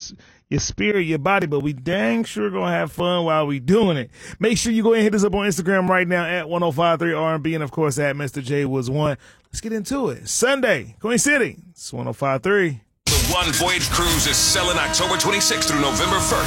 your spirit, your body, but we dang sure going to have fun while we doing it. Make sure you go ahead and hit us up on Instagram right now at 1053 R&B and, of course, at Mr. J Woods 1. Let's get into it. Sunday, Queen City. It's 1053. The One Voyage Cruise is selling October 26th through November 1st.